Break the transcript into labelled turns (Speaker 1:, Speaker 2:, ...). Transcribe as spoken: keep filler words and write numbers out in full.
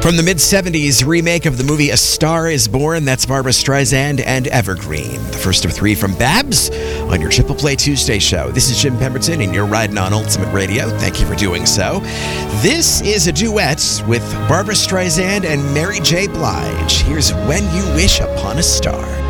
Speaker 1: From the mid-seventies remake of the movie A Star is Born, that's Barbra Streisand and Evergreen. The first of three from Babs on your Triple Play Tuesday show. This is Jim Pemberton, and you're riding on Ultimate Radio. Thank you for doing so. This is a duet with Barbra Streisand and Mary J. Blige. Here's When You Wish Upon a Star.